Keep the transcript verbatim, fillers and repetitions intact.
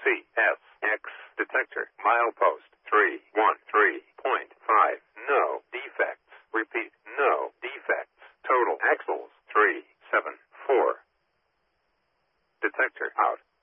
C S X detector. Milepost three one three point five. No defects. Repeat, no defects. Total axles three seven four. Detector out.